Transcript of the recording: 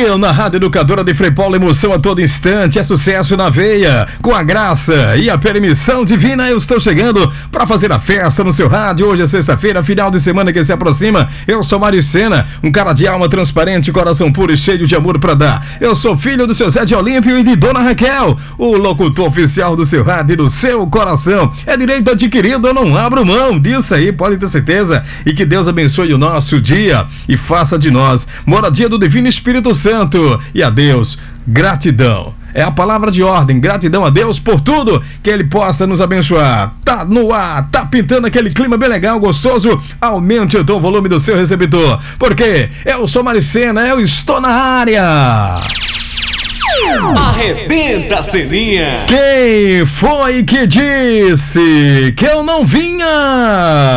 Brasil, na Rádio Educadora de Frei Paulo, emoção a todo instante, é sucesso na veia, com a graça e a permissão divina. Eu estou chegando para fazer a festa no seu rádio. Hoje é sexta-feira, final de semana que se aproxima. Eu sou Mário Sena, um cara de alma transparente, coração puro e cheio de amor para dar. Eu sou filho do seu Zé de Olímpio e de Dona Raquel, o locutor oficial do seu rádio e do seu coração. É direito adquirido, eu não abro mão disso aí, pode ter certeza. E que Deus abençoe o nosso dia e faça de nós moradia do Divino Espírito Santo. E a Deus, gratidão. É a palavra de ordem, gratidão a Deus por tudo, que Ele possa nos abençoar. Tá no ar, tá pintando aquele clima bem legal, gostoso. Aumente o tom, volume do seu receptor, porque eu sou Maricena, eu estou na área. Arrebenta, Seninha! Quem foi que disse que eu não vinha?